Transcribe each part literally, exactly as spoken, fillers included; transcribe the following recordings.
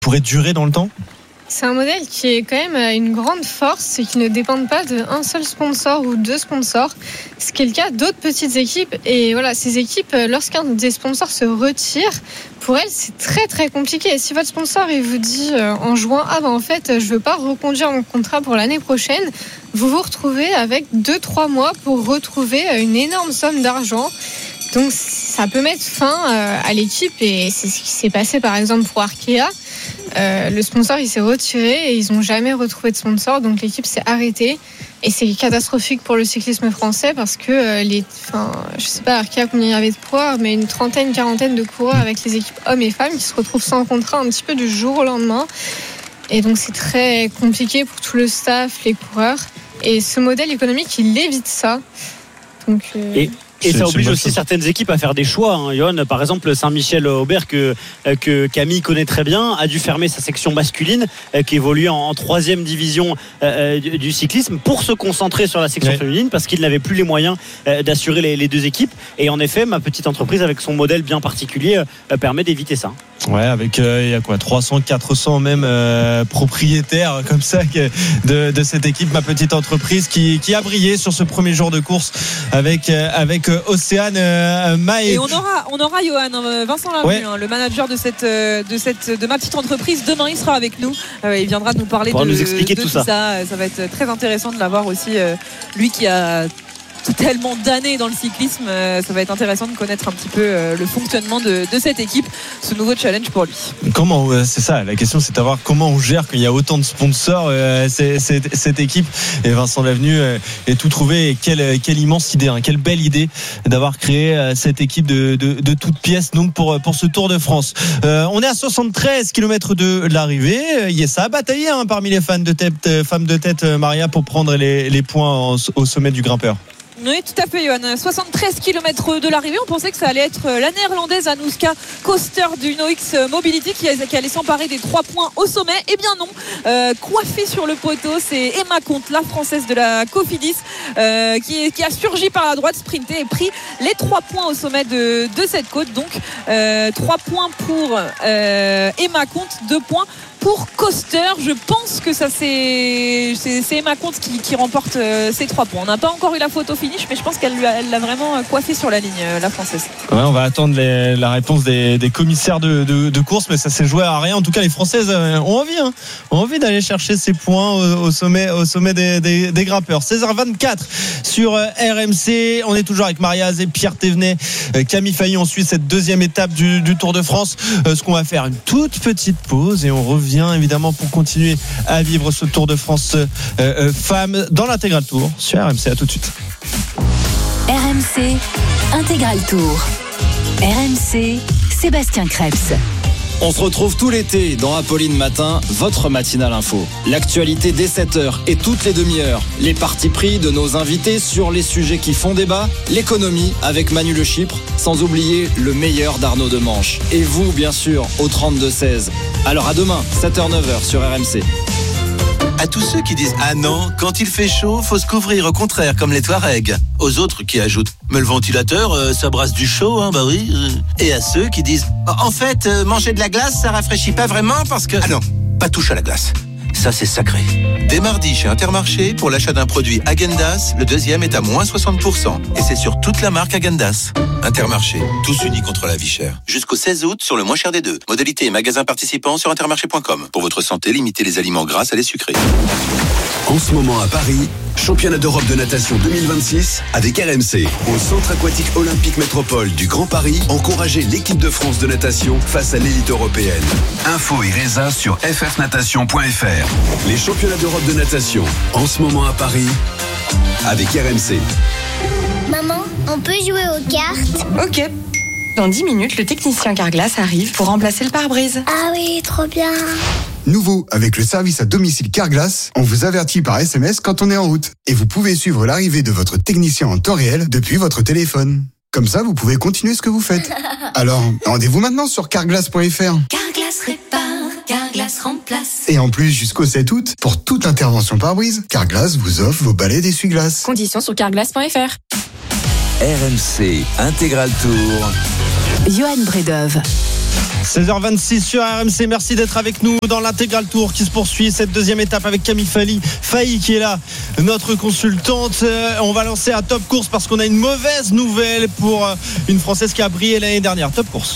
pourrait durer dans le temps ? C'est un modèle qui est quand même une grande force, c'est qu'il ne dépend pas d'un seul sponsor ou deux sponsors, ce qui est le cas d'autres petites équipes. Et voilà, ces équipes, lorsqu'un des sponsors se retire, pour elles, c'est très très compliqué. Et si votre sponsor il vous dit en juin, ah ben en fait, je veux pas reconduire mon contrat pour l'année prochaine, vous vous retrouvez avec deux trois mois pour retrouver une énorme somme d'argent. Donc ça peut mettre fin à l'équipe et c'est ce qui s'est passé par exemple pour Arkea. Euh, le sponsor il s'est retiré et ils n'ont jamais retrouvé de sponsor, donc l'équipe s'est arrêtée et c'est catastrophique pour le cyclisme français parce que euh, les, enfin, je sais pas Arkea combien il y avait de coureurs, mais une trentaine, quarantaine de coureurs avec les équipes hommes et femmes qui se retrouvent sans contrat un petit peu du jour au lendemain, et donc c'est très compliqué pour tout le staff, les coureurs, et ce modèle économique il évite ça. Donc euh... et... Et ça oblige aussi certaines équipes à faire des choix. Hein. Johan, par exemple, Saint-Michel-Aubert, que, que Camille connaît très bien, a dû fermer sa section masculine, qui évolue en troisième division euh, du, du cyclisme, pour se concentrer sur la section ouais. féminine, parce qu'il n'avait plus les moyens euh, d'assurer les, les deux équipes. Et en effet, ma petite entreprise, avec son modèle bien particulier, euh, permet d'éviter ça. Ouais, avec il euh, y a quoi, trois cents, quatre cents même euh, propriétaires comme ça de, de cette équipe, ma petite entreprise, qui, qui a brillé sur ce premier jour de course avec euh, avec euh, Océane euh, Mahé. Et on aura on aura Johan, Vincent Lavenu, ouais. hein, le manager de cette de cette de ma petite entreprise. Demain, il sera avec nous. Euh, il viendra nous parler de, nous expliquer de tout, tout ça. ça. Ça va être très intéressant de l'avoir aussi. Euh, lui qui a tellement d'années dans le cyclisme, euh, ça va être intéressant de connaître un petit peu euh, le fonctionnement de, de cette équipe, ce nouveau challenge pour lui. Comment, euh, c'est ça, la question c'est de savoir comment on gère quand il y a autant de sponsors, euh, c'est, c'est, cette équipe. Et Vincent Lavenu euh, est tout trouvé, et quelle, quelle immense idée, hein, quelle belle idée d'avoir créé euh, cette équipe de, de, de toutes pièces, donc pour, pour ce Tour de France. Euh, on est à soixante-treize kilomètres de l'arrivée, euh, ça a bataillé hein, parmi les fans de tête, euh, femmes de tête, euh, Maria, pour prendre les, les points en, au sommet du grimpeur. Oui, tout à fait, Johan. soixante-treize kilomètres de l'arrivée. On pensait que ça allait être la néerlandaise Anouska Koster du Noix Mobility qui, qui allait s'emparer des trois points au sommet. Eh bien non, euh, coiffée sur le poteau, c'est Emma Comte, la française de la Cofidis, euh, qui, qui a surgi par la droite, sprinté et pris les trois points au sommet de, de cette côte. Donc euh, trois points pour euh, Emma Comte, deux points pour Koster. Je pense que ça c'est, c'est, c'est Emma Comte qui, qui remporte euh, ces trois points. On n'a pas encore eu la photo finish, mais je pense qu'elle a, elle l'a vraiment coiffé sur la ligne, euh, la française. Ouais, on va attendre les, la réponse des, des commissaires de, de, de course, mais ça s'est joué à rien. En tout cas, les Françaises euh, ont envie, hein, ont envie d'aller chercher ces points au, au sommet, au sommet des, des, des grimpeurs. seize heures vingt-quatre sur euh, R M C. On est toujours avec Maria Azé, Pierre Thévenet, euh, Camille Fayon. On suit cette deuxième étape du, du Tour de France. Euh, ce qu'on va faire, une toute petite pause et on revient évidemment pour continuer à vivre ce Tour de France euh, euh, femmes dans l'Intégral Tour sur R M C. À tout de suite. R M C Intégral Tour. R M C Sébastien Krebs. On se retrouve tout l'été dans Apolline Matin, votre matinale info. L'actualité dès sept heures et toutes les demi-heures. Les partis pris de nos invités sur les sujets qui font débat. L'économie avec Manu Le Chypre, sans oublier le meilleur d'Arnaud Demanche. Et vous, bien sûr, au trente-deux seize. Alors à demain, sept heures neuf heures sur R M C. À tous ceux qui disent « Ah non, quand il fait chaud, faut se couvrir, au contraire, comme les Touaregs ». Aux autres qui ajoutent « Mais le ventilateur, euh, ça brasse du chaud, hein, bah oui. » Et à ceux qui disent « En fait, euh, manger de la glace, ça rafraîchit pas vraiment parce que… » Ah non, pas touche à la glace. Ça, c'est sacré. Dès mardi, chez Intermarché, pour l'achat d'un produit Häagen-Dazs, le deuxième est à moins soixante pour cent. Et c'est sur toute la marque Häagen-Dazs. Intermarché, tous unis contre la vie chère. Jusqu'au seize août, sur le moins cher des deux. Modalité et magasins participants sur intermarché point com. Pour votre santé, limitez les aliments gras à les sucrés. En ce moment à Paris, championnat d'Europe de natation deux mille vingt-six avec R M C. Au Centre aquatique olympique métropole du Grand Paris, encouragez l'équipe de France de natation face à l'élite européenne. Info et résa sur f f natation point f r. Les championnats d'Europe de natation, en ce moment à Paris, avec R M C. Maman, on peut jouer aux cartes? Ok. Dans dix minutes, le technicien Carglass arrive pour remplacer le pare-brise. Ah oui, trop bien. Nouveau, avec le service à domicile Carglass, on vous avertit par S M S quand on est en route. Et vous pouvez suivre l'arrivée de votre technicien en temps réel depuis votre téléphone. Comme ça, vous pouvez continuer ce que vous faites. Alors, rendez-vous maintenant sur carglass point f r. Carglass répare, Carglass remplace. Et en plus, jusqu'au sept août, pour toute intervention pare-brise, Carglass vous offre vos balais d'essuie-glace. Conditions sur carglass point f r. R M C Intégral Tour. Johan Bredov. seize heures vingt-six sur R M C, merci d'être avec nous dans l'intégral tour qui se poursuit, cette deuxième étape avec Camille Failly, Failly qui est là, notre consultante. On va lancer un top course parce qu'on a une mauvaise nouvelle pour une Française qui a brillé l'année dernière. Top course.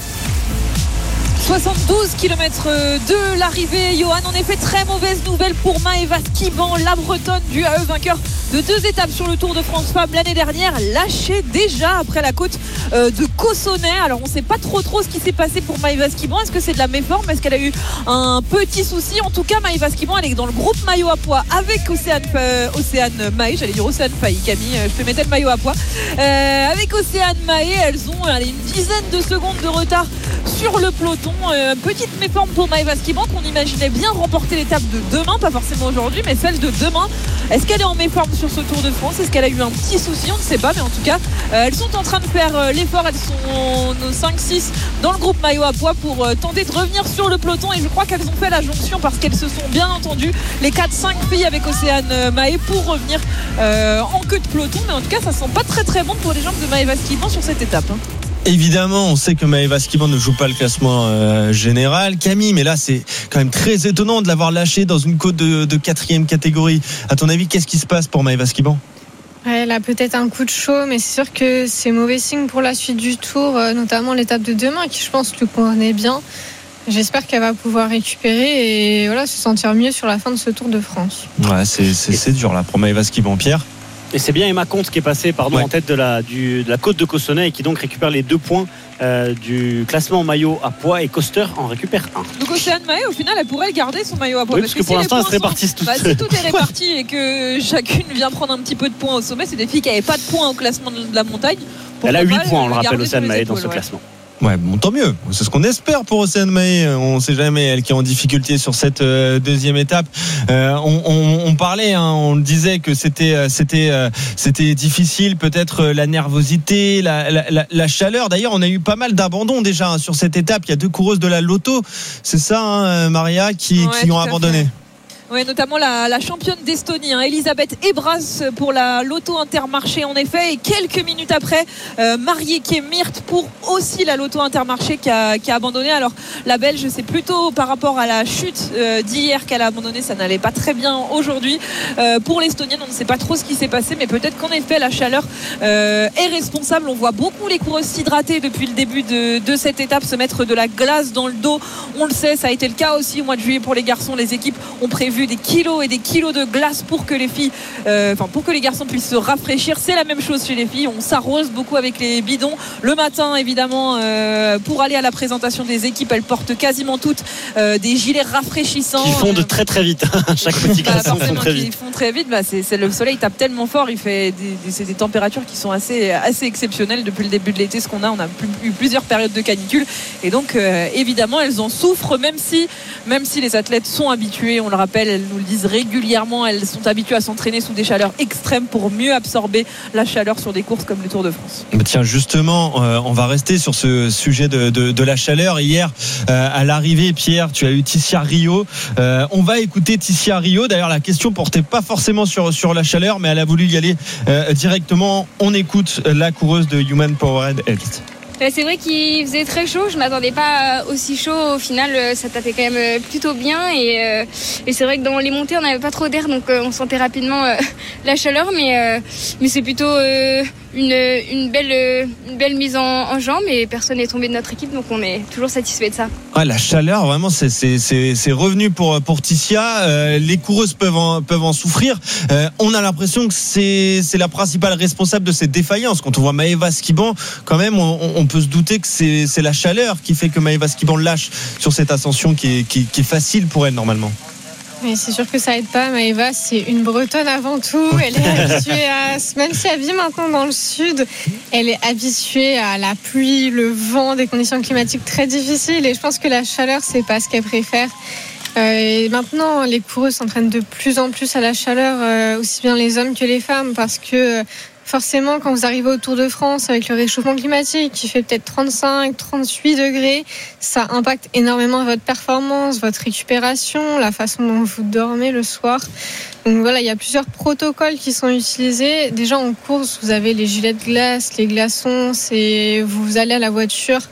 soixante-douze kilomètres de l'arrivée, Johan. En effet, très mauvaise nouvelle pour Maëva Skiban, la Bretonne du A E, vainqueur de deux étapes sur le Tour de France Femmes l'année dernière, lâchée déjà après la côte de Cossonay. Alors on ne sait pas trop trop ce qui s'est passé pour Maëva Skiban. Est-ce que c'est de la méforme? Est-ce qu'elle a eu un petit souci? En tout cas, Maëva Skiban, elle est dans le groupe maillot à pois avec Océane, euh, Océane Mahé. J'allais dire Océane Failly, Camille, je peux mettre le maillot à pois. Euh, avec Océane Mahé, elles ont allez, une dizaine de secondes de retard sur le peloton. Euh, petite méforme pour Maëva Skiban qu'on imaginait bien remporter l'étape de demain, pas forcément aujourd'hui, mais celle de demain. Est-ce qu'elle est en méforme sur ce Tour de France? Est-ce qu'elle a eu un petit souci? On ne sait pas, mais en tout cas, euh, elles sont en train de faire euh, l'effort. Elles sont nos cinq six dans le groupe maillot à pois pour euh, tenter de revenir sur le peloton, et je crois qu'elles ont fait la jonction parce qu'elles se sont bien entendues, les quatre cinq filles avec Océane Mahé, pour revenir euh, en queue de peloton. Mais en tout cas, ça sent pas très très bon pour les jambes de Maëva Skiban sur cette étape, hein. Évidemment, on sait que Maëva Skiban ne joue pas le classement euh, général, Camille, mais là c'est quand même très étonnant de l'avoir lâché dans une côte de, de quatrième catégorie. À ton avis, qu'est-ce qui se passe pour Maëva Skiban? Elle a peut-être un coup de chaud, mais c'est sûr que c'est mauvais signe pour la suite du Tour, notamment l'étape de demain qui, je pense, lui connaît bien. J'espère qu'elle va pouvoir récupérer et voilà, se sentir mieux sur la fin de ce Tour de France. Ouais, c'est, c'est, c'est dur là pour Maëva Skiban. Pierre? Et c'est bien Emma Comte qui est passée pardon, ouais. en tête de la, du, de la côte de Cossonay et qui donc récupère les deux points euh, du classement maillot à pois, et Koster en récupère un. Donc Océane Mahé, au final, elle pourrait garder son maillot à pois. Oui, parce, parce que, que pour si l'instant, elles se répartissent toutes. Bah, si tout est réparti et que chacune vient prendre un petit peu de points au sommet, c'est des filles qui n'avaient pas de points au classement de la montagne. Elle a huit points, on le rappelle, Océane Mahé dans ce ouais. classement. Ouais, bon, tant mieux. C'est ce qu'on espère pour Océane Mahé. On ne sait jamais, elle qui est en difficulté sur cette euh, deuxième étape. Euh, on, on, on parlait, hein, on disait que c'était, c'était, euh, c'était difficile, peut-être la nervosité, la, la, la, la chaleur. D'ailleurs, on a eu pas mal d'abandons déjà hein, sur cette étape. Il y a deux coureuses de la Lotto, c'est ça, hein, Maria, qui, ouais, qui ont abandonné. Oui, notamment la, la championne d'Estonie, hein, Elisabeth Ebras pour la Lotto Intermarché en effet, et quelques minutes après euh, Marieke Mirt pour aussi la Lotto Intermarché qui a, qui a abandonné. Alors la Belge, c'est plutôt par rapport à la chute euh, d'hier qu'elle a abandonné, ça n'allait pas très bien aujourd'hui. Euh, pour l'Estonienne, on ne sait pas trop ce qui s'est passé, mais peut-être qu'en effet la chaleur euh, est responsable. On voit beaucoup les coureuses s'hydrater depuis le début de, de cette étape, se mettre de la glace dans le dos, on le sait, ça a été le cas aussi au mois de juillet pour les garçons. Les équipes ont prévu des kilos et des kilos de glace pour que les filles euh, enfin pour que les garçons puissent se rafraîchir. C'est la même chose chez les filles, on s'arrose beaucoup avec les bidons le matin évidemment euh, pour aller à la présentation des équipes. Elles portent quasiment toutes euh, des gilets rafraîchissants qui fondent très très vite. Chaque petit bah, garçon fond très vite. Ils font très vite, bah, c'est, c'est le soleil tape tellement fort, il fait des, des, c'est des températures qui sont assez, assez exceptionnelles depuis le début de l'été. Ce qu'on a, on a eu plusieurs périodes de canicule et donc euh, évidemment elles en souffrent, même si, même si les athlètes sont habitués, on le rappelle, elles nous le disent régulièrement, elles sont habituées à s'entraîner sous des chaleurs extrêmes pour mieux absorber la chaleur sur des courses comme le Tour de France. Tiens, justement, euh, on va rester sur ce sujet de, de, de la chaleur. Hier, euh, à l'arrivée, Pierre, tu as eu Tissia Rio. Euh, on va écouter Tissia Rio. D'ailleurs, la question portait pas forcément sur, sur la chaleur, mais elle a voulu y aller euh, directement. On écoute la coureuse de Human Powered Health. C'est vrai qu'il faisait très chaud, je ne m'attendais pas aussi chaud. Au final, ça tapait quand même plutôt bien. Et, euh, et c'est vrai que dans les montées, on n'avait pas trop d'air, donc euh, on sentait rapidement euh, la chaleur. Mais, euh, mais c'est plutôt euh, une, une, belle, une belle mise en, en jambes et personne n'est tombé de notre équipe, donc on est toujours satisfait de ça. Ouais, la chaleur, vraiment, c'est, c'est, c'est, c'est revenu pour, pour Tissia. Euh, les coureuses peuvent en, peuvent en souffrir. Euh, on a l'impression que c'est, c'est la principale responsable de cette défaillance. Quand on voit Maëva Skiban, quand même, on, on peut se douter que c'est, c'est la chaleur qui fait que Maëva Skiban lâche sur cette ascension qui est, qui, qui est facile pour elle normalement. Mais c'est sûr que ça aide pas. Maëva, c'est une Bretonne avant tout. Elle est habituée à, même si elle vit maintenant dans le sud, elle est habituée à la pluie, le vent, des conditions climatiques très difficiles. Et je pense que la chaleur, c'est pas ce qu'elle préfère. Euh, et maintenant, les coureuses s'entraînent de plus en plus à la chaleur, euh, aussi bien les hommes que les femmes, parce que forcément, quand vous arrivez au Tour de France avec le réchauffement climatique qui fait peut-être trente-cinq, trente-huit degrés, ça impacte énormément votre performance, votre récupération, la façon dont vous dormez le soir. Donc voilà, il y a plusieurs protocoles qui sont utilisés. Déjà en course, vous avez les gilets de glace, les glaçons, c'est vous allez à la voiture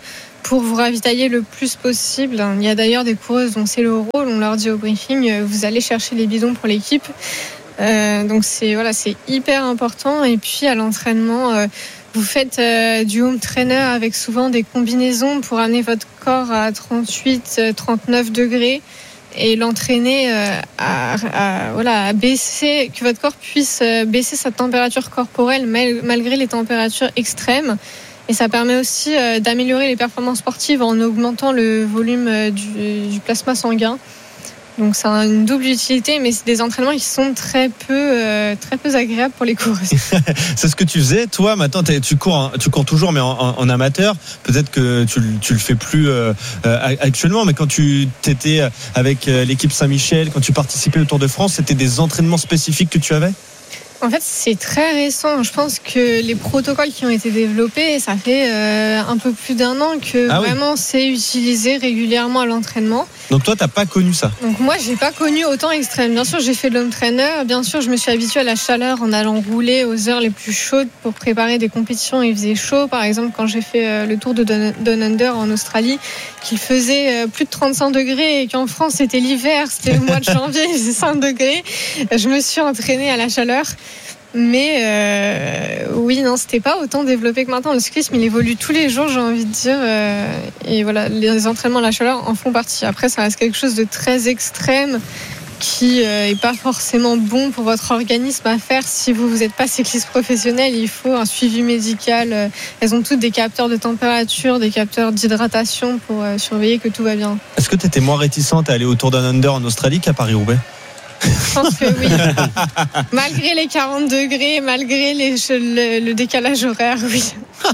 pour vous ravitailler le plus possible. Il y a d'ailleurs des coureuses dont c'est le rôle, on leur dit au briefing, vous allez chercher les bidons pour l'équipe. Euh, donc c'est, voilà, c'est hyper important. Et puis à l'entraînement, euh, vous faites euh, du home trainer avec souvent des combinaisons pour amener votre corps à trente-huit, trente-neuf degrés et l'entraîner euh, à, à, voilà, à baisser, que votre corps puisse baisser sa température corporelle mal, malgré les températures extrêmes. Et ça permet aussi euh, d'améliorer les performances sportives en augmentant le volume euh, du, du plasma sanguin. Donc c'est une double utilité, mais c'est des entraînements qui sont très peu, euh, très peu agréables pour les coureuses. C'est ce que tu faisais, toi. Maintenant, tu cours, tu cours toujours, mais en, en, en amateur. Peut-être que tu, tu le fais plus euh, actuellement, mais quand tu étais avec l'équipe Saint-Michel, quand tu participais au Tour de France, c'était des entraînements spécifiques que tu avais ? En fait, c'est très récent. Je pense que les protocoles qui ont été développés, ça fait euh, un peu plus d'un an que ah vraiment oui. c'est utilisé régulièrement à l'entraînement. Donc toi, t'as pas connu ça ? Donc moi, j'ai pas connu autant extrême. Bien sûr, j'ai fait de l'home trainer. Bien sûr, je me suis habituée à la chaleur en allant rouler aux heures les plus chaudes pour préparer des compétitions. Il faisait chaud. Par exemple, quand j'ai fait euh, le Tour de Down Under en Australie, qu'il faisait euh, plus de trente-cinq degrés et qu'en France, c'était l'hiver, c'était le mois de janvier, il faisait cinq degrés. Je me suis entraînée à la chaleur. Mais euh, oui, non, c'était pas autant développé que maintenant. Le cyclisme, il évolue tous les jours, j'ai envie de dire. Euh, et voilà, les entraînements à la chaleur en font partie. Après, ça reste quelque chose de très extrême qui euh, est pas forcément bon pour votre organisme à faire si vous vous êtes pas cycliste professionnel. Il faut un suivi médical. Elles ont toutes des capteurs de température, des capteurs d'hydratation pour euh, surveiller que tout va bien. Est-ce que tu étais moins réticente à aller au Tour Down Under en Australie qu'à Paris-Roubaix ? Je pense que oui. Malgré les quarante degrés, malgré les, le, le décalage horaire, oui.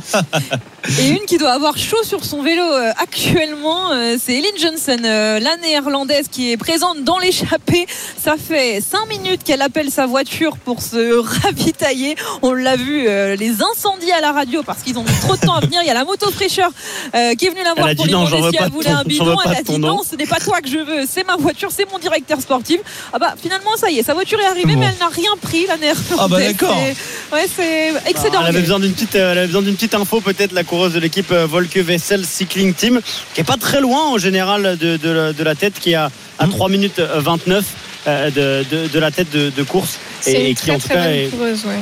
Et une qui doit avoir chaud sur son vélo euh, actuellement, euh, c'est Elin Johnson, euh, la néerlandaise qui est présente dans l'échappée. Ça fait cinq minutes qu'elle appelle sa voiture pour se ravitailler. On l'a vu, euh, les incendies à la radio parce qu'ils ont mis trop de temps à venir. Il y a la moto fraîcheur euh, qui est venue la voir pour lui demander si elle voulait un bidon. Elle a dit non, ce n'est pas toi que je veux, c'est ma voiture, c'est mon directeur sportif. Ah bah finalement ça y est, sa voiture est arrivée, bon. Mais elle n'a rien pris, la néerlandaise. Ah bah d'accord. C'est, ouais, c'est excellent. Ah, elle avait besoin d'une petite, elle avait besoin d'une petite info peut-être, la coureuse de l'équipe Volke Wessel Cycling Team, qui est pas très loin en général de, de, de la tête, qui a à mmh. trois minutes vingt-neuf de, de, de la tête de, de course. C'est et, une et qui très, en tout cas est... coureuse, ouais.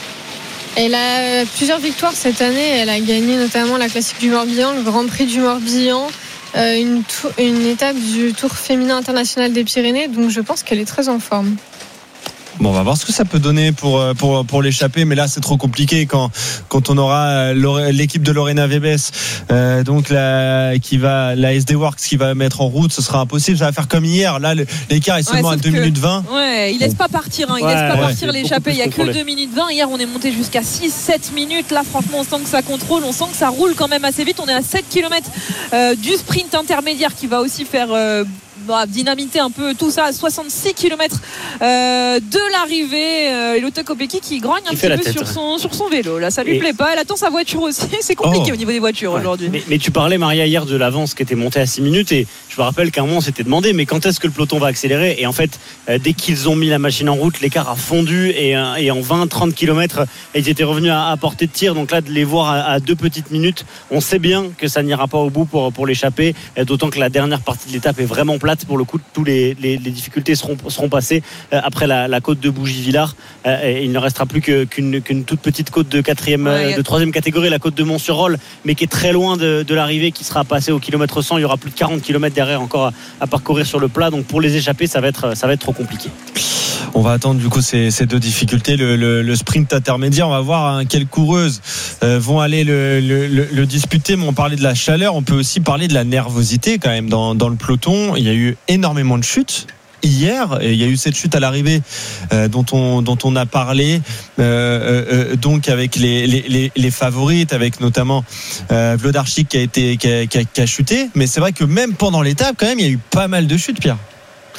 Elle a plusieurs victoires cette année. Elle a gagné notamment la classique du Morbihan, le Grand Prix du Morbihan, euh, une, tour, une étape du Tour féminin international des Pyrénées. Donc je pense qu'elle est très en forme. Bon, on va voir ce que ça peut donner pour pour pour l'échappée, mais là c'est trop compliqué quand quand on aura l'équipe de Lorena Wiebes, euh, donc la qui va la S D Works qui va mettre en route, ce sera impossible. Ça va faire comme hier. Là, le, l'écart est seulement ouais, à deux minutes vingt. Ouais, il laisse pas partir. Hein, il ouais, laisse pas ouais, partir l'échappée. Il y a que deux minutes vingt. Hier, on est monté jusqu'à six sept minutes. Là, franchement, on sent que ça contrôle. On sent que ça roule quand même assez vite. On est à sept kilomètres euh, du sprint intermédiaire qui va aussi faire. Euh, Bah, dynamiter un peu tout ça à soixante-six kilomètres euh, de l'arrivée. euh, et Lotte Kopecky qui grogne un petit peu sur son, sur son vélo là, ça lui et... plaît pas, elle attend sa voiture aussi. C'est compliqué oh. au niveau des voitures ouais. aujourd'hui mais, mais tu parlais Maria hier de l'avance qui était montée à six minutes et je me rappelle qu'à un moment on s'était demandé mais quand est-ce que le peloton va accélérer et en fait euh, dès qu'ils ont mis la machine en route l'écart a fondu et, euh, et en vingt trente kilomètres ils étaient revenus à, à portée de tir. Donc là de les voir à, à deux petites minutes, on sait bien que ça n'ira pas au bout pour, pour l'échapper, et d'autant que la dernière partie de l'étape est vraiment plate. Pour le coup, tous les, les, les difficultés seront, seront passées euh, après la, la côte de Bougies-Villars. Euh, et il ne restera plus que, qu'une, qu'une toute petite côte de quatrième, ouais, de troisième catégorie, la côte de Mont-sur-Rolle, mais qui est très loin de, de l'arrivée, qui sera passée au kilomètre cent. Il y aura plus de quarante kilomètres derrière encore à, à parcourir sur le plat. Donc pour les échapper, ça va être, ça va être trop compliqué. On va attendre du coup ces, ces deux difficultés, le, le, le sprint intermédiaire. On va voir hein, quelles coureuses euh, vont aller le, le, le, le disputer. Mais on parlait de la chaleur, on peut aussi parler de la nervosité quand même dans, dans le peloton. Il y a eu énormément de chutes hier, et il y a eu cette chute à l'arrivée euh, dont on dont on a parlé euh, euh, donc avec les, les les les favorites, avec notamment euh, Wlodarczyk qui a été qui a, qui a, qui a chuté. Mais c'est vrai que même pendant l'étape quand même il y a eu pas mal de chutes, Pierre.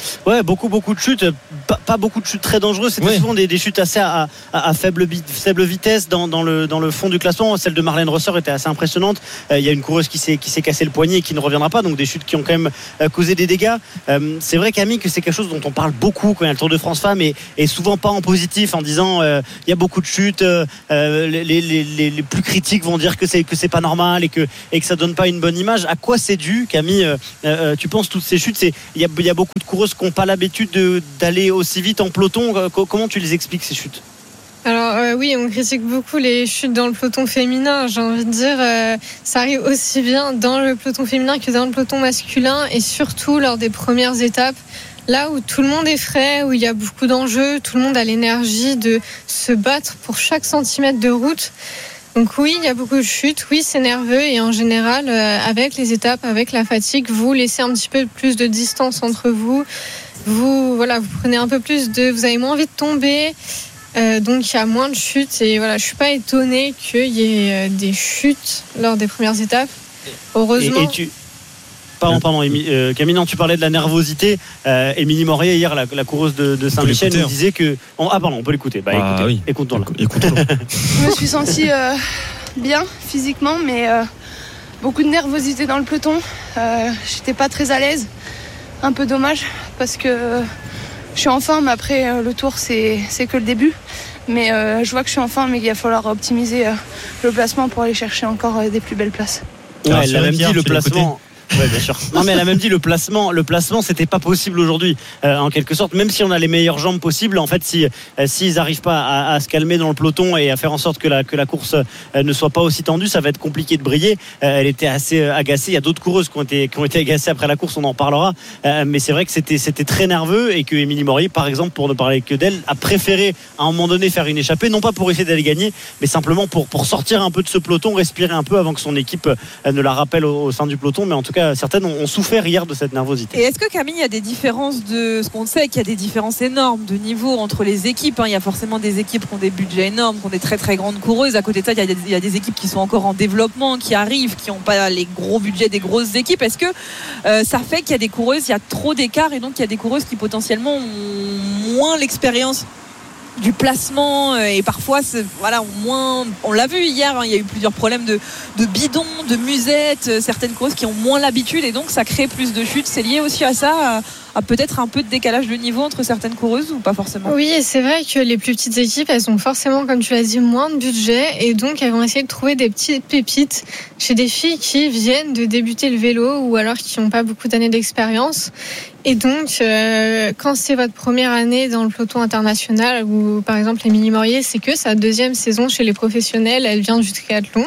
Ouais, beaucoup, beaucoup de chutes. Pas, pas beaucoup de chutes très dangereuses. C'était oui. souvent des, des chutes assez à, à, à faible, faible vitesse dans, dans, le, dans le fond du classement. Celle de Marlène Ressort était assez impressionnante. Il euh, y a une coureuse qui s'est, qui s'est cassé le poignet et qui ne reviendra pas. Donc des chutes qui ont quand même euh, causé des dégâts. Euh, c'est vrai, Camille, que c'est quelque chose dont on parle beaucoup quand il y a le Tour de France Femmes et, et souvent pas en positif en disant il euh, y a beaucoup de chutes. Euh, les, les, les, les plus critiques vont dire que c'est, que c'est pas normal et que, et que ça donne pas une bonne image. À quoi c'est dû, Camille? euh, euh, Tu penses toutes ces chutes, c'est il y a, y a beaucoup de coureuses qui n'ont pas l'habitude de, d'aller aussi vite en peloton. Comment tu les expliques, ces chutes? Alors euh, oui, on critique beaucoup les chutes dans le peloton féminin. J'ai envie de dire, euh, ça arrive aussi bien dans le peloton féminin que dans le peloton masculin, et surtout lors des premières étapes, là où tout le monde est frais, où il y a beaucoup d'enjeux, tout le monde a l'énergie de se battre pour chaque centimètre de route. Donc oui, il y a beaucoup de chutes, oui, c'est nerveux, et en général, euh, avec les étapes, avec la fatigue, vous laissez un petit peu plus de distance entre vous. Vous, voilà, vous prenez un peu plus de, vous avez moins envie de tomber, euh, donc il y a moins de chutes. Et voilà, je suis pas étonnée qu'il y ait euh, des chutes lors des premières étapes. Heureusement. Et, et tu... Pardon, pardon, euh, Camille, non, tu parlais de la nervosité. Euh, Émilie Morier, hier, la, la coureuse de, de Saint-Michel, nous disait que. On... Ah, pardon, on peut l'écouter. Bah, ah, écoutez, oui. Écoutons-la. Écoutons-la. Je me suis sentie euh, bien physiquement, mais euh, beaucoup de nervosité dans le peloton. Euh, j'étais pas très à l'aise. Un peu dommage parce que euh, je suis en forme. Après, euh, le tour, c'est, c'est que le début. Mais euh, je vois que je suis en forme, mais qu'il va falloir optimiser euh, le placement pour aller chercher encore euh, des plus belles places. Ouais, elle l'a même dit, le placement. Ouais, bien sûr. Non, mais elle a même dit le placement. Le placement, c'était pas possible aujourd'hui, euh, en quelque sorte. Même si on a les meilleures jambes possibles, en fait, si euh, s'ils n'arrivent pas à, à se calmer dans le peloton et à faire en sorte que la que la course euh, ne soit pas aussi tendue, ça va être compliqué de briller. Euh, elle était assez euh, agacée. Il y a d'autres coureuses qui ont été qui ont été agacées après la course. On en parlera. Euh, mais c'est vrai que c'était c'était très nerveux et que Émilie Morier, par exemple, pour ne parler que d'elle, a préféré à un moment donné faire une échappée, non pas pour essayer d'aller gagner, mais simplement pour pour sortir un peu de ce peloton, respirer un peu avant que son équipe euh, ne la rappelle au, au sein du peloton. Mais en tout cas, certaines ont, ont souffert hier de cette nervosité. Et est-ce que, Camille, il y a des différences de ce qu'on sait qu'il y a des différences énormes de niveau entre les équipes, hein. Il y a forcément des équipes qui ont des budgets énormes, qui ont des très très grandes coureuses. À côté de ça, il y a des, il y a des équipes qui sont encore en développement, qui arrivent, qui n'ont pas les gros budgets des grosses équipes. Est-ce que euh, ça fait qu'il y a des coureuses, il y a trop d'écart et donc il y a des coureuses qui potentiellement ont moins l'expérience du placement et parfois c'est, voilà, au moins on l'a vu hier, hein, il y a eu plusieurs problèmes de, de bidons, de musettes, certaines coureuses qui ont moins l'habitude et donc ça crée plus de chutes. C'est lié aussi à ça, à, à peut-être un peu de décalage de niveau entre certaines coureuses ou pas forcément? Oui, et c'est vrai que les plus petites équipes, elles ont forcément, comme tu l'as dit, moins de budget et donc elles vont essayer de trouver des petites pépites chez des filles qui viennent de débuter le vélo ou alors qui n'ont pas beaucoup d'années d'expérience. Et donc, euh, quand c'est votre première année dans le peloton international, ou par exemple Émilie Morier, c'est que sa deuxième saison chez les professionnels, elle vient du triathlon.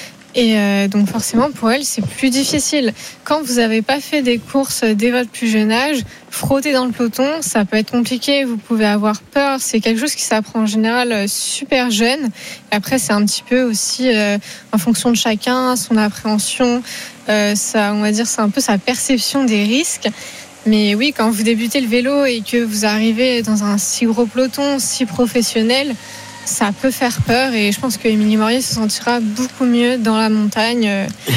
Et euh, donc forcément, pour elle, c'est plus difficile. Quand vous n'avez pas fait des courses dès votre plus jeune âge, frotter dans le peloton, ça peut être compliqué. Vous pouvez avoir peur. C'est quelque chose qui s'apprend en général super jeune. Et après, c'est un petit peu aussi euh, en fonction de chacun, son appréhension. Euh, ça, on va dire, c'est un peu sa perception des risques. Mais oui, quand vous débutez le vélo et que vous arrivez dans un si gros peloton, si professionnel, ça peut faire peur. Et je pense que Émilie Morier se sentira beaucoup mieux dans la montagne.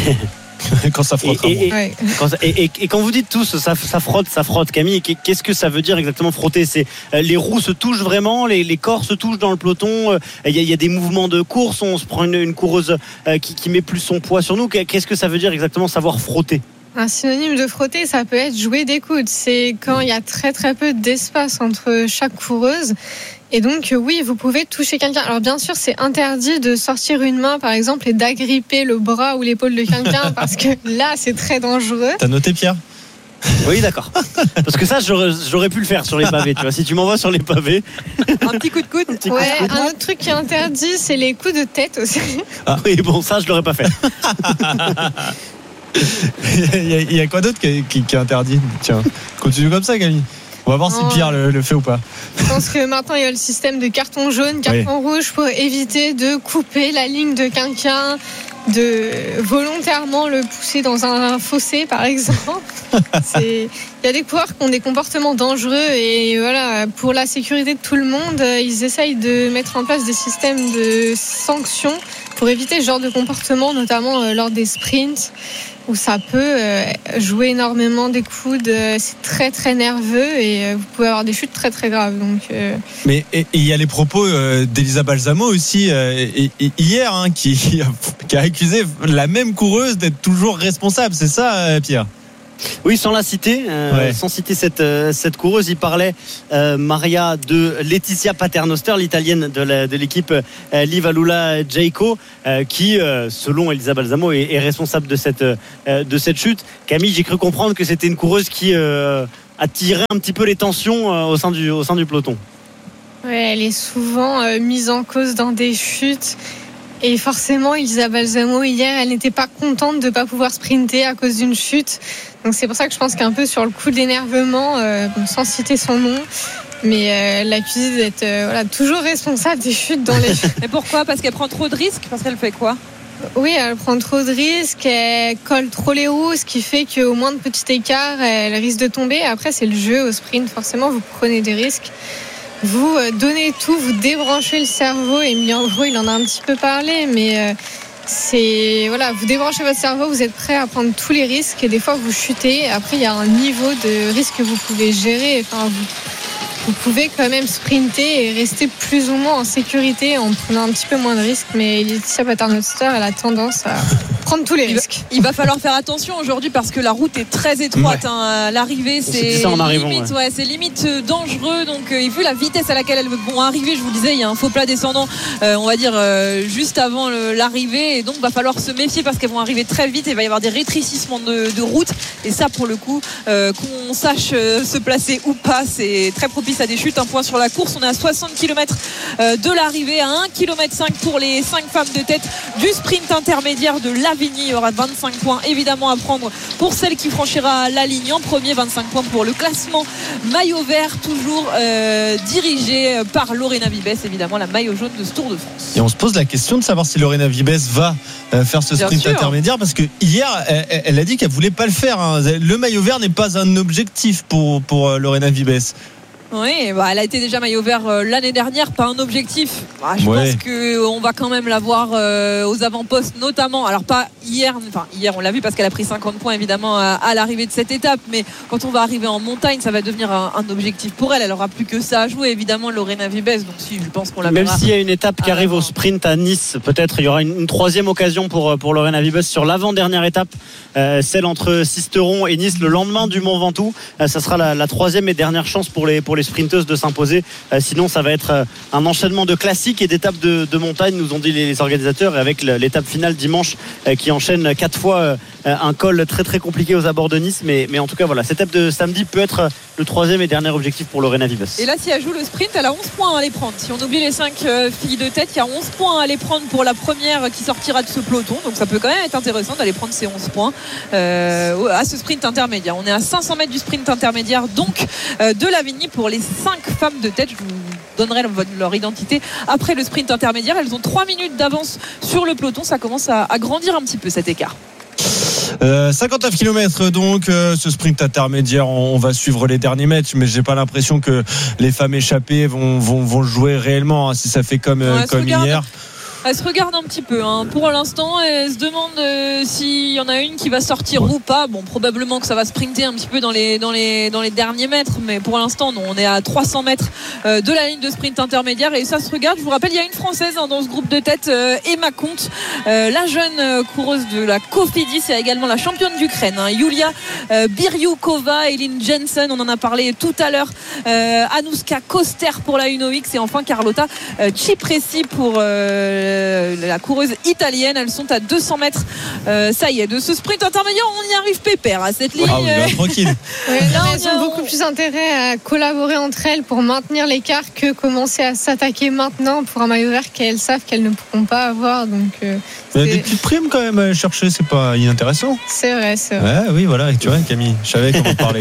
Quand ça frotte. Et, et, ouais. quand, et, et, et quand vous dites tous, ça, ça frotte, ça frotte, Camille, qu'est-ce que ça veut dire exactement frotter? C'est euh, les roues se touchent vraiment, les, les corps se touchent dans le peloton. Il euh, y, y a des mouvements de course, on se prend une, une coureuse euh, qui, qui met plus son poids sur nous. Qu'est-ce que ça veut dire exactement savoir frotter? Un synonyme de frotter, ça peut être jouer des coudes. C'est quand il y a très très peu d'espace entre chaque coureuse. Et donc oui, vous pouvez toucher quelqu'un. Alors bien sûr, c'est interdit de sortir une main, par exemple, et d'agripper le bras ou l'épaule de quelqu'un parce que là, c'est très dangereux. T'as noté, Pierre? Oui, d'accord. Parce que ça, j'aurais, j'aurais pu le faire sur les pavés. Tu vois, si tu m'envoies sur les pavés. Un petit coup de coude. Ouais, coup de un autre truc qui est interdit, c'est les coups de tête aussi. Ah oui, bon, ça, je l'aurais pas fait. Il y, a, il y a quoi d'autre qui, qui, qui est interdit? Tiens, continue comme ça, Camille. On va voir si Pierre le, le fait ou pas. Je pense que maintenant il y a le système de carton jaune, carton oui. rouge pour éviter de couper la ligne de quelqu'un, de volontairement le pousser dans un fossé par exemple. C'est... Il y a des coureurs qui ont des comportements dangereux et voilà, pour la sécurité de tout le monde, ils essayent de mettre en place des systèmes de sanctions pour éviter ce genre de comportement, notamment euh, lors des sprints, où ça peut euh, jouer énormément des coudes. Euh, c'est très très nerveux et euh, vous pouvez avoir des chutes très très graves. Donc, euh... Mais il y a les propos euh, d'Elisa Balsamo aussi euh, et, et, hier hein, qui, qui a accusé la même coureuse d'être toujours responsable. C'est ça, euh, Pierre? Oui, sans la citer, euh, ouais. sans citer cette, euh, cette coureuse, il parlait euh, Maria de Laetitia Paternoster, l'italienne de, la, de l'équipe euh, Liva Lula Jayco, euh, qui, euh, selon Elisa Balsamo, est, est responsable de cette, euh, de cette chute. Camille, j'ai cru comprendre que c'était une coureuse qui euh, attirait un petit peu les tensions euh, au, sein du, au sein du peloton. Ouais, elle est souvent euh, mise en cause dans des chutes. Et forcément, Elisa Balsamo, hier, elle n'était pas contente de ne pas pouvoir sprinter à cause d'une chute. Donc c'est pour ça que je pense qu'un peu sur le coup de l'énervement, euh, bon, sans citer son nom, mais euh, l'accusée d'être euh, voilà, toujours responsable des chutes dans les... Mais pourquoi? Parce qu'elle prend trop de risques? Parce qu'elle fait quoi? Oui, elle prend trop de risques, elle colle trop les roues, ce qui fait qu'au moins de petit écart, elle risque de tomber. Après, c'est le jeu au sprint, forcément, vous prenez des risques. Vous donnez tout, vous débranchez le cerveau. Emilien Gros, il en a un petit peu parlé, mais euh, c'est voilà, vous débranchez votre cerveau, vous êtes prêt à prendre tous les risques et des fois vous chutez. Après, il y a un niveau de risque que vous pouvez gérer. Enfin, vous, vous pouvez quand même sprinter et rester plus ou moins en sécurité en prenant un petit peu moins de risques. Mais Laetitia Paternoster, elle a tendance à prendre tous les risques. Il va, il va falloir faire attention aujourd'hui parce que la route est très étroite. Ouais. Hein. L'arrivée, c'est, ça en arrivant, limite, ouais. Ouais, c'est limite dangereux. Donc, euh, vu la vitesse à laquelle elles vont arriver, je vous disais, il y a un faux plat descendant, euh, on va dire euh, juste avant le, l'arrivée. Et donc, il va falloir se méfier parce qu'elles vont arriver très vite. Et il va y avoir des rétrécissements de, de route. Et ça, pour le coup, euh, qu'on sache euh, se placer ou pas, c'est très propice à des chutes. Un point sur la course. On est à soixante kilomètres euh, de l'arrivée, à un virgule cinq kilomètres pour les cinq femmes de tête du sprint intermédiaire de Lavigny. Il y aura vingt-cinq points évidemment à prendre pour celle qui franchira la ligne en premier. vingt-cinq points pour le classement maillot vert, toujours euh, dirigé par Lorena Vibes, évidemment la maillot jaune de ce Tour de France. Et on se pose la question de savoir si Lorena Vibes va euh, faire ce sprint intermédiaire, parce que hier elle, elle a dit qu'elle voulait pas le faire. Hein. Le maillot vert n'est pas un objectif pour, pour euh, Lorena Vibes. Oui, bah, elle a été déjà maillot vert euh, l'année dernière, pas un objectif. Bah, je ouais. pense qu'on va quand même la voir euh, aux avant-postes, notamment. Alors pas hier, enfin hier on l'a vu parce qu'elle a pris cinquante points évidemment à, à l'arrivée de cette étape, mais quand on va arriver en montagne, ça va devenir un, un objectif pour elle. Elle aura plus que ça à jouer, évidemment, Lorena Vibes. Donc si je pense qu'on la verra. Même s'il y a une étape qui arrive au sprint à Nice, peut-être il y aura une, une troisième occasion pour pour Lorena Vibes sur l'avant-dernière étape, euh, celle entre Sisteron et Nice le lendemain du Mont Ventoux. Euh, ça sera la, la troisième et dernière chance pour les pour les sprinteuses de s'imposer. Euh, sinon, ça va être euh, un enchaînement de classiques et d'étapes de, de montagne, nous ont dit les, les organisateurs, et avec l'étape finale dimanche euh, qui enchaîne quatre fois euh, un col très très compliqué aux abords de Nice. Mais, mais en tout cas, voilà, cette étape de samedi peut être le troisième et dernier objectif pour Lorena Vibes. Et là, si elle joue le sprint, elle a onze points à aller prendre. Si on oublie les cinq euh, filles de tête, il y a onze points à aller prendre pour la première qui sortira de ce peloton. Donc ça peut quand même être intéressant d'aller prendre ces onze points euh, à ce sprint intermédiaire. On est à cinq cents mètres du sprint intermédiaire, donc euh, de Lavigny pour les cinq femmes de tête. Je vous donnerai leur identité après le sprint intermédiaire. Elles ont trois minutes d'avance sur le peloton. Ça commence à, à grandir un petit peu cet écart. Euh, cinquante-neuf kilomètres donc euh, ce sprint intermédiaire, on, on va suivre les derniers mètres, mais j'ai pas l'impression que les femmes échappées vont, vont, vont jouer réellement, hein, si ça fait comme, euh, comme hier. Elle se regarde un petit peu hein. Pour l'instant, elle se demande euh, s'il y en a une qui va sortir ouais. ou pas. Bon, probablement que ça va sprinter un petit peu dans les, dans les, dans les derniers mètres, mais pour l'instant non, on est à trois cents mètres euh, de la ligne de sprint intermédiaire et ça se regarde. Je vous rappelle, il y a une Française hein, dans ce groupe de tête, euh, Emma Comte, euh, la jeune euh, coureuse de la Cofidis. Il y a également la championne d'Ukraine hein, Yulia euh, Biryukova, Elin Jensen, on en a parlé tout à l'heure, euh, Anouska Koster pour la Uno X et enfin Carlotta euh, Cipresi pour euh, la coureuse italienne. Elles sont à deux cents mètres euh, ça y est, de ce sprint intermédiaire. On y arrive pépère à cette ligne. Ah oui, bah, tranquille. Ouais, là, elles ont beaucoup plus intérêt à collaborer entre elles pour maintenir l'écart que commencer à s'attaquer maintenant pour un maillot vert qu'elles savent qu'elles ne pourront pas avoir. Donc, euh, il y a des petites primes quand même à chercher, c'est pas inintéressant. C'est vrai, c'est vrai. Ouais, oui, voilà, tu vois, Camille, je savais comment parler.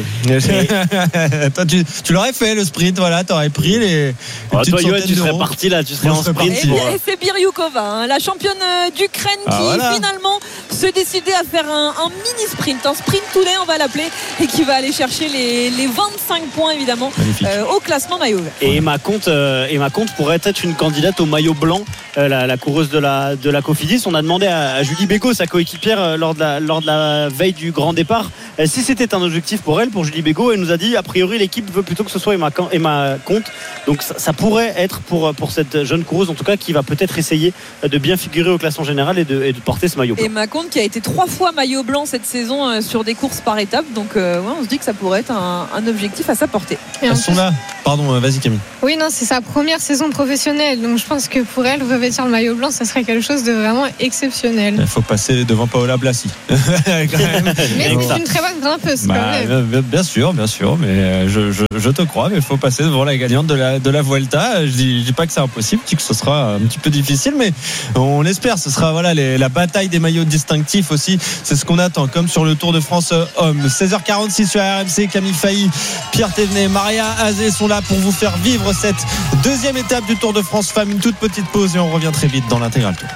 Toi, tu, tu l'aurais fait le sprint, voilà, t'aurais pris les. les oh, toi, Yoann, tu serais parti là, tu serais en sprint. Et, et c'est Biryukova, hein, la championne d'Ukraine ah, qui voilà. finalement se décider à faire un, un mini sprint, un sprint tout day on va l'appeler, et qui va aller chercher les, les vingt-cinq points évidemment euh, au classement maillot vert. Et Emma Comte, euh, Emma Comte pourrait être une candidate au maillot blanc, euh, la, la coureuse de la, de la Cofidis. On a demandé à, à Julie Bégaud, sa coéquipière, euh, lors, de la, lors de la veille du grand départ, euh, si c'était un objectif pour elle, pour Julie Bégaud. Elle nous a dit a priori l'équipe veut plutôt que ce soit Emma, Emma Comte, donc ça, ça pourrait être pour, pour cette jeune coureuse en tout cas, qui va peut-être essayer de bien figurer au classement général et de, et de porter ce maillot blanc. Emma Comte qui a été trois fois maillot blanc cette saison euh, sur des courses par étapes, donc euh, ouais, on se dit que ça pourrait être un, un objectif à sa portée. Elles sont là. Pardon, euh, vas-y Camille. Oui, non, c'est sa première saison professionnelle, donc je pense que pour elle, revêtir le maillot blanc, ça serait quelque chose de vraiment exceptionnel. Il faut passer devant Paola Blasi. Mais c'est une très bonne grimpeuse bah, quand même. Bien sûr, bien sûr, mais je, je, je te crois, mais il faut passer devant la gagnante de la, de la Vuelta. Je dis, je dis pas que c'est impossible, je dis que ce sera un petit peu difficile, mais on l'espère. Ce sera voilà, les, la bataille des maillots distinctifs aussi. C'est ce qu'on attend, comme sur le Tour de France homme. seize heures quarante-six sur R M C. Camille Failly, Pierre Thévenet, Maria Azé sont là pour vous faire vivre cette deuxième étape du Tour de France femmes. Une toute petite pause et on revient très vite dans l'intégral tour.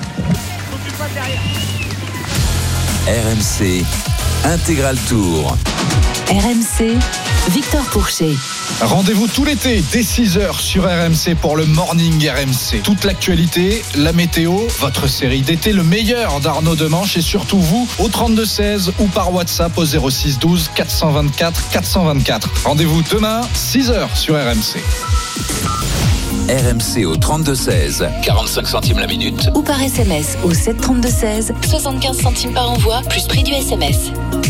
R M C Intégral Tour. R M C, Victor Pourchet. Rendez-vous tout l'été dès six heures sur R M C pour le Morning R M C. Toute l'actualité, la météo, votre série d'été, le meilleur d'Arnaud Demanche et surtout vous au trente-deux seize ou par WhatsApp au zéro six douze quatre cent vingt-quatre quatre cent vingt-quatre. Rendez-vous demain six heures sur R M C. R M C au trente-deux seize, quarante-cinq centimes la minute. Ou par S M S au sept trente-deux seize, soixante-quinze centimes par envoi, plus prix du S M S.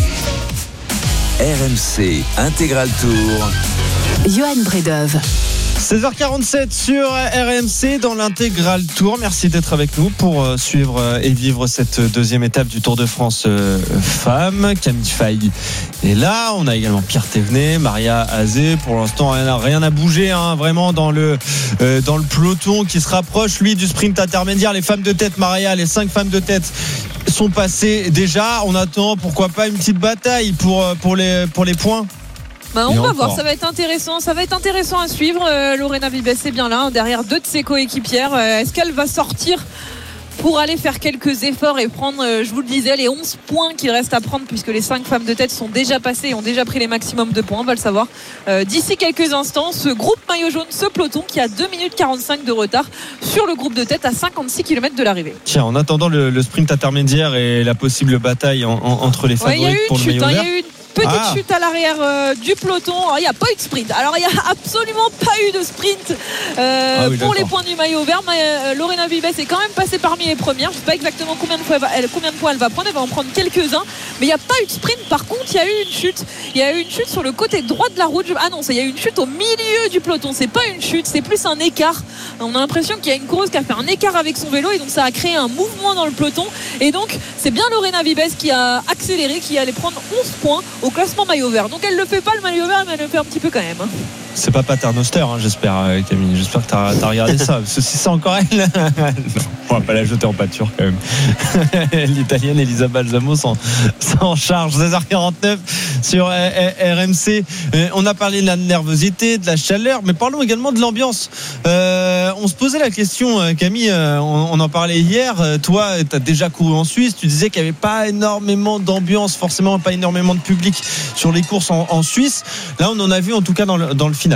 R M C Intégral Tour. Johan Bredov. seize heures quarante-sept sur R M C dans l'intégral tour. Merci d'être avec nous pour suivre et vivre cette deuxième étape du Tour de France femmes. Camille Failly est là. On a également Pierre Thévenet, Maria Azé. Pour l'instant, rien n'a rien à bouger hein, vraiment dans le, euh, dans le peloton qui se rapproche, lui, du sprint intermédiaire. Les femmes de tête, Maria, les cinq femmes de tête sont passées déjà. On attend, pourquoi pas, une petite bataille pour, pour, les, pour les points. Bah, on va voir, ça va être intéressant, ça va être intéressant à suivre. Euh, Lorena Vibes est bien là, derrière deux de ses coéquipières. Euh, est-ce qu'elle va sortir pour aller faire quelques efforts et prendre, euh, je vous le disais, les onze points qu'il reste à prendre, puisque les cinq femmes de tête sont déjà passées et ont déjà pris les maximums de points, on va le savoir euh, d'ici quelques instants. Ce groupe maillot jaune, ce peloton qui a deux minutes quarante-cinq de retard sur le groupe de tête à cinquante-six kilomètres de l'arrivée. Tiens, en attendant le, le sprint intermédiaire et la possible bataille en, en, entre les favorites ouais, pour le maillot hein, vert. Y a eu une petite ah. chute à l'arrière euh, du peloton. Il n'y a pas eu de sprint. Alors il n'y a absolument pas eu de sprint euh, ah oui, pour les points du maillot vert. Mais euh, Lorena Vibes est quand même passée parmi les premières. Je ne sais pas exactement combien de, fois elle va, elle, combien de points elle va prendre. Elle va en prendre quelques-uns. Mais il n'y a pas eu de sprint. Par contre, il y a eu une chute. Il y a eu une chute sur le côté droit de la route. Ah non, il y a eu une chute au milieu du peloton. C'est pas une chute, c'est plus un écart. On a l'impression qu'il y a une coureuse qui a fait un écart avec son vélo et donc ça a créé un mouvement dans le peloton. Et donc c'est bien Lorena Vibes qui a accéléré, qui allait prendre onze points au classement maillot vert. Donc elle le fait pas le maillot vert, mais elle le fait un petit peu quand même. C'est pas Paternoster, hein, j'espère, Camille. J'espère que t'as, t'as regardé ça. Parce que si c'est encore elle, non, on va pas la jeter en pâture quand même. L'italienne Elisa Balsamo s'en, s'en charge. seize heures quarante-neuf sur R M C. On a parlé de la nervosité, de la chaleur, mais parlons également de l'ambiance. Euh, on se posait la question, Camille, on, on en parlait hier. Toi, t'as déjà couru en Suisse. Tu disais qu'il n'y avait pas énormément d'ambiance, forcément pas énormément de public sur les courses en, en Suisse. Là, on en a vu en tout cas dans le, dans le final.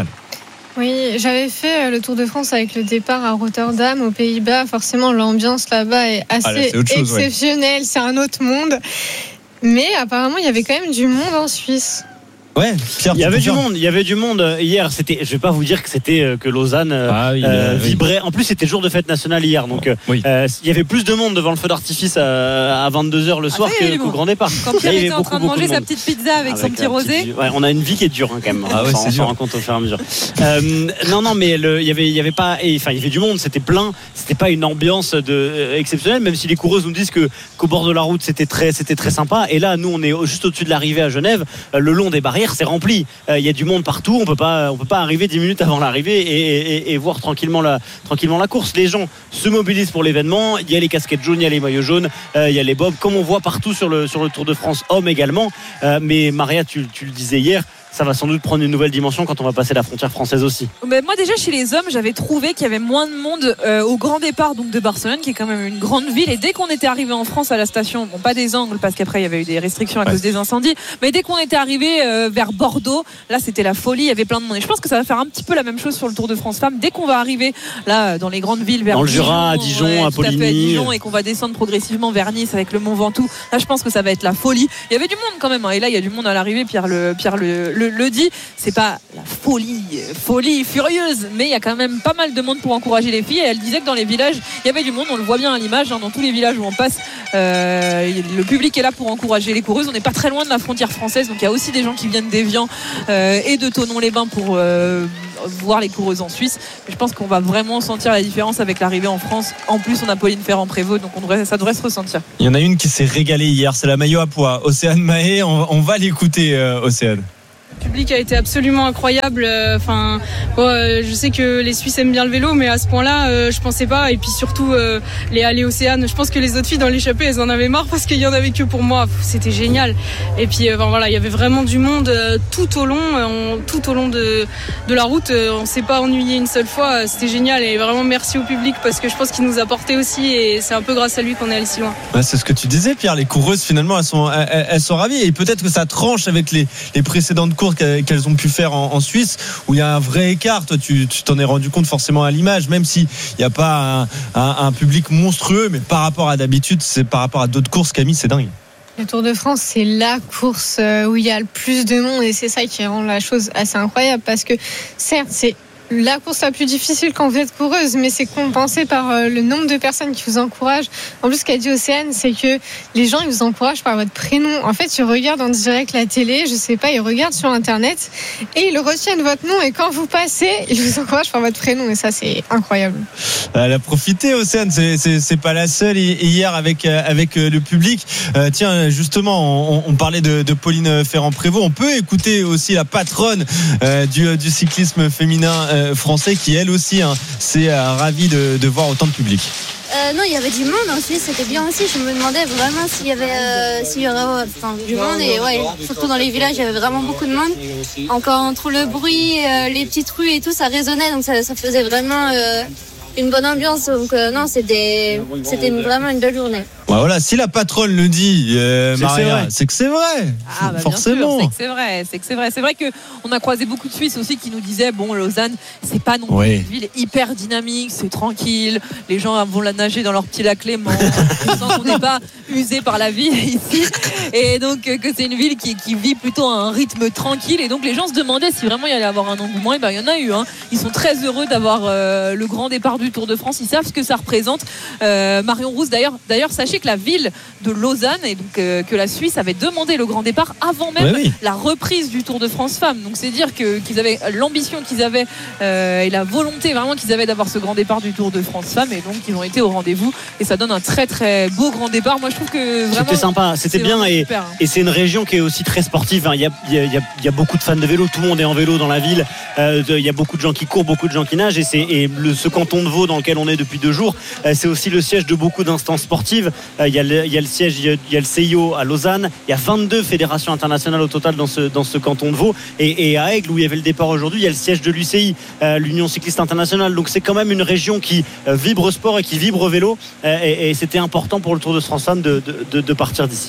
Oui, j'avais fait le Tour de France avec le départ à Rotterdam, aux Pays-Bas. Forcément, l'ambiance là-bas est assez ah là, c'est chose, exceptionnelle. Ouais. C'est un autre monde. Mais apparemment, il y avait quand même du monde en Suisse. Ouais, Pierre, il y avait du monde, il y avait du monde hier. C'était, je vais pas vous dire que c'était que Lausanne ah, oui, euh, oui. vibrait. En plus, c'était jour de fête nationale hier, donc oui. euh, il y avait plus de monde devant le feu d'artifice à, à vingt-deux heures le soir ah, que, qu'au grand départ. Quand Pierre était en train de manger sa petite pizza avec, avec son petit rosé. Petite... Ouais, on a une vie qui est dure hein, quand même. Ah ouais, on s'en rend compte au fur et à mesure. euh, non, non, mais le, il y avait, il y avait pas, enfin, il y avait du monde. C'était plein. C'était pas une ambiance de euh, exceptionnelle, même si les coureuses nous disent que qu'au bord de la route c'était très, c'était très sympa. Et là, nous, on est juste au-dessus de l'arrivée à Genève. Euh, le long des barrières, c'est rempli. Il euh, y a du monde partout, on peut pas, on peut pas arriver dix minutes avant l'arrivée et, et, et voir tranquillement la, tranquillement la course. Les gens se mobilisent pour l'événement. Il y a les casquettes jaunes, il y a les maillots jaunes, euh, il y a les bobs, comme on voit partout sur le sur le Tour de France homme également. Euh, mais Maria, tu, tu le disais hier, ça va sans doute prendre une nouvelle dimension quand on va passer la frontière française aussi. Mais moi déjà chez les hommes, j'avais trouvé qu'il y avait moins de monde euh, au grand départ donc de Barcelone, qui est quand même une grande ville. Et dès qu'on était arrivé en France à la station, bon pas des Angles parce qu'après il y avait eu des restrictions à ouais. cause des incendies, mais dès qu'on était arrivé euh, vers Bordeaux, là c'était la folie, il y avait plein de monde. Et je pense que ça va faire un petit peu la même chose sur le Tour de France Femmes. Dès qu'on va arriver là dans les grandes villes vers dans le Dijon, Jura, à Dijon, ouais, à Poligny, à Dijon, et qu'on va descendre progressivement vers Nice avec le Mont Ventoux, là je pense que ça va être la folie. Il y avait du monde quand même, hein. Et là il y a du monde à l'arrivée. Pierre le Pierre le, le, le dit, c'est pas la folie folie furieuse, mais il y a quand même pas mal de monde pour encourager les filles. Et elle disait que dans les villages il y avait du monde, on le voit bien à l'image, hein, dans tous les villages où on passe, euh, le public est là pour encourager les coureuses. On n'est pas très loin de la frontière française, donc il y a aussi des gens qui viennent d'Évian euh, et de Thonon-les-Bains pour euh, voir les coureuses en Suisse. Mais je pense qu'on va vraiment sentir la différence avec l'arrivée en France. En plus on a Pauline Ferrand-Prévot, donc on devrait, ça devrait se ressentir. Il y en a une qui s'est régalée hier, c'est la maillot à pois, Océane Mahé. On, on va l'écouter, euh, Océane. Le public a été absolument incroyable. Enfin, bon, euh, je sais que les Suisses aiment bien le vélo, mais à ce point-là, euh, je pensais pas. Et puis surtout, euh, les allées Océane. Je pense que les autres filles dans l'échappée, elles en avaient marre parce qu'il y en avait que pour moi. C'était génial. Et puis, euh, ben, voilà, il y avait vraiment du monde euh, tout au long, euh, on, tout au long de, de la route. Euh, on s'est pas ennuyé une seule fois. Euh, c'était génial. Et vraiment merci au public parce que je pense qu'il nous a porté aussi. Et c'est un peu grâce à lui qu'on est allé si loin. Ouais, c'est ce que tu disais, Pierre. Les coureuses, finalement, elles sont, elles, elles sont ravies. Et peut-être que ça tranche avec les, les précédentes courses qu'elles ont pu faire en, en Suisse, où il y a un vrai écart. Toi, tu, tu t'en es rendu compte forcément à l'image, même s'il n'y a pas un, un, un public monstrueux, mais par rapport à d'habitude, c'est par rapport à d'autres courses, Camille, c'est dingue. Le Tour de France, c'est la course où il y a le plus de monde, et c'est ça qui rend la chose assez incroyable, parce que certes, c'est la course la plus difficile quand vous êtes coureuse, mais c'est compensé par euh, le nombre de personnes qui vous encouragent. En plus, ce qu'a dit Océane, c'est que les gens, ils vous encouragent par votre prénom. En fait, ils regardent en direct la télé, je sais pas, ils regardent sur Internet et ils retiennent votre nom, et quand vous passez, ils vous encouragent par votre prénom, et ça, c'est incroyable. Elle a profité, Océane, c'est, c'est, c'est pas la seule hier avec, avec le public. Euh, tiens, justement, on, on parlait de, de Pauline Ferrand-Prévot. On peut écouter aussi la patronne euh, du, du cyclisme féminin euh, français, qui elle aussi hein, c'est euh, ravie de, de voir autant de public. Euh, non, il y avait du monde en Suisse, c'était bien aussi. Je me demandais vraiment s'il y avait, euh, s'il y aurait euh, enfin, du monde, et ouais, surtout dans les villages, il y avait vraiment beaucoup de monde. Encore entre le bruit, euh, les petites rues et tout, ça résonnait, donc ça, ça faisait vraiment euh, une bonne ambiance. Donc euh, non, c'était, c'était vraiment une belle journée. Ouais, voilà, si la patronne le dit, euh, c'est Maria, que c'est, c'est que c'est vrai. Ah, bah, forcément. Bien sûr, c'est que c'est vrai, c'est que c'est vrai. C'est vrai que on a croisé beaucoup de Suisses aussi qui nous disaient bon, Lausanne, c'est pas non plus oui. une ville hyper dynamique, c'est tranquille. Les gens vont la nager dans leur petit lac Léman. On n'est pas usé par la vie ici, et donc que c'est une ville qui, qui vit plutôt à un rythme tranquille. Et donc les gens se demandaient si vraiment il y allait avoir un engouement. Et ben il y en a eu. Hein. Ils sont très heureux d'avoir euh, le grand départ du Tour de France. Ils savent ce que ça représente. Euh, Marion Rousse, d'ailleurs, d'ailleurs, sachez que la ville de Lausanne, et donc euh, que la Suisse avait demandé le grand départ avant même oui, oui. la reprise du Tour de France Femmes. Donc c'est dire que, qu'ils avaient l'ambition qu'ils avaient euh, et la volonté vraiment qu'ils avaient d'avoir ce grand départ du Tour de France Femmes, et donc ils ont été au rendez-vous, et ça donne un très très beau grand départ. Moi je trouve que vraiment c'était sympa, c'était bien, et, super, hein. et c'est une région qui est aussi très sportive. Il y a, il y a, il y a beaucoup de fans de vélo, tout le monde est en vélo dans la ville. Euh, il y a beaucoup de gens qui courent, beaucoup de gens qui nagent, et, c'est, et le, ce canton de Vaud dans lequel on est depuis deux jours, euh, c'est aussi le siège de beaucoup d'instances sportives. Euh, il, y a le, il y a le siège, il y a le C I O à Lausanne, il y a vingt-deux fédérations internationales au total dans ce, dans ce canton de Vaud, et, et à Aigle où il y avait le départ aujourd'hui, il y a le siège de l'U C I, euh, l'Union cycliste internationale. Donc c'est quand même une région qui euh, vibre sport et qui vibre vélo, euh, et, et c'était important pour le Tour de France Femmes de, de, de, de partir d'ici.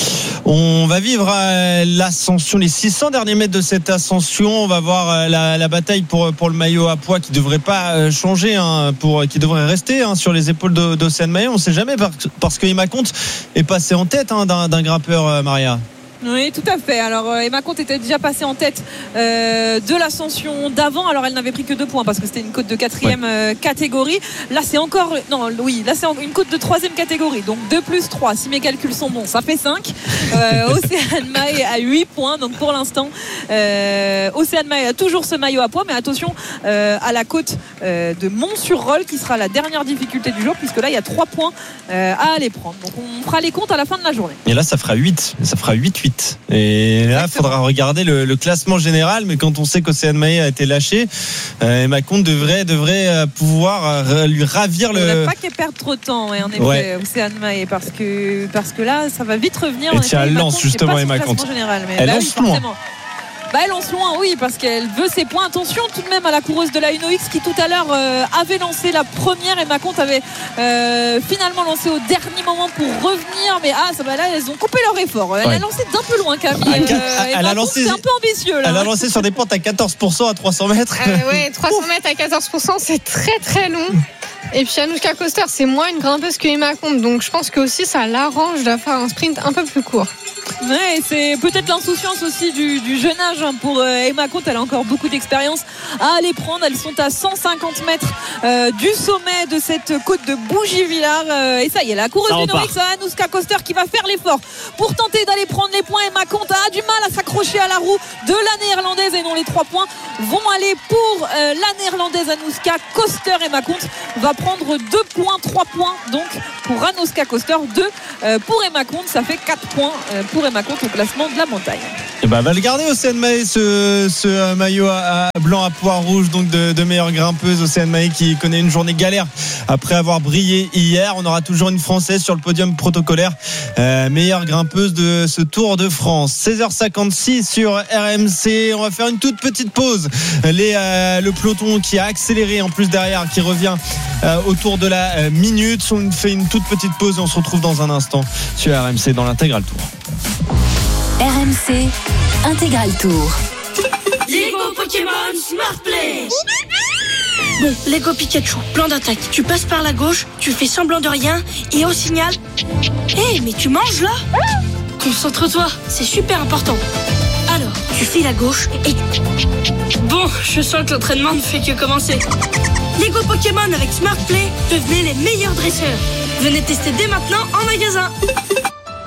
On va vivre euh, l'ascension, les six cents derniers mètres de cette ascension. On va voir euh, la, la bataille pour, pour le maillot à pois, qui ne devrait pas euh, changer, hein, pour, qui devrait rester hein, sur les épaules de, d'Océane Mahé. On ne sait jamais, parce, parce que Emma Comte est passée en tête hein, d'un, d'un grimpeur, euh, Maria. Oui, tout à fait. Alors euh, Emma Comte était déjà passée en tête euh, de l'ascension d'avant. Alors elle n'avait pris que deux points parce que c'était une côte de quatrième ouais. euh, catégorie. Là c'est encore non oui là c'est une côte de troisième catégorie. Donc deux plus trois. Si mes calculs sont bons, ça fait cinq. Euh, Océane Mahé a huit points. Donc pour l'instant, euh, Océane Mahé a toujours ce maillot à pois, mais attention euh, à la côte euh, de Mont-sur-Rolle qui sera la dernière difficulté du jour, puisque là il y a trois points euh, à aller prendre. Donc on fera les comptes à la fin de la journée. Et là ça fera huit. Ça fera huit huit. Et là, il faudra regarder le, le classement général. Mais quand on sait qu'Océane Mahé a été lâchée, euh, Emma Comte devrait, devrait pouvoir euh, lui ravir le. Il ne faudrait pas qu'elle perde trop de temps, ouais, en effet, ouais. Océane Mahé, parce que, parce que là, ça va vite revenir. Et tiens, elle lance justement Emma Comte. Général, mais elle bah, lance oui, loin. Bah, elle lance loin, oui, parce qu'elle veut ses points. Attention tout de même à la coureuse de la Uno X qui tout à l'heure euh, avait lancé la première et Maconte avait euh, finalement lancé au dernier moment pour revenir. Mais ah, ça va là, elles ont coupé leur effort. Elle ouais. a lancé d'un peu loin, Camille. Ah, euh, elle a lancé, c'est un peu ambitieux là. Elle a lancé sur des pentes à quatorze pour cent à trois cents mètres. Euh, ouais, trois cents mètres à quatorze pour cent, c'est très très long. Et puis Anouska Koster, c'est moins une grimpeuse que Emma Comte, donc je pense que aussi ça l'arrange d'avoir un sprint un peu plus court. Ouais, c'est peut-être l'insouciance aussi du, du jeune âge hein, pour euh, Emma Comte. Elle a encore beaucoup d'expérience à aller prendre. Elles sont à cent cinquante mètres euh, du sommet de cette côte de Bougies-Villars. Euh, et ça y est, la coureuse du Norix, Anouska Koster, qui va faire l'effort pour tenter d'aller prendre les points. Emma Comte a du mal à s'accrocher à la roue de la néerlandaise et non, les trois points vont aller pour euh, la néerlandaise Anouska Koster. Emma Comte va prendre deux points, trois points donc pour Anouska Koster, deux euh, pour Emma Comte. Ça fait quatre points euh, pour Emma Comte au classement de la montagne. Et bah, va le garder Océane Mahé, ce, ce maillot à, à blanc à pois rouge, donc de, de meilleure grimpeuse. Océane Mahé qui connaît une journée galère après avoir brillé hier. On aura toujours une Française sur le podium protocolaire, euh, meilleure grimpeuse de ce Tour de France. seize heures cinquante-six sur R M C. On va faire une toute petite pause. Les, euh, le peloton qui a accéléré en plus derrière, qui revient euh, autour de la euh, minute. On fait une toute petite pause et on se retrouve dans un instant sur R M C dans l'intégral tour. R M C Intégral Tour. Lego Pokémon Smart Play. Bon, Lego Pikachu, plan d'attaque. Tu passes par la gauche, tu fais semblant de rien et au signal. Hé, hey, mais tu manges là? Concentre-toi, c'est super important. Alors, tu files à gauche et... Bon, je sens que l'entraînement ne fait que commencer. Lego Pokémon avec Smart Play, devenez les meilleurs dresseurs. Venez tester dès maintenant en magasin.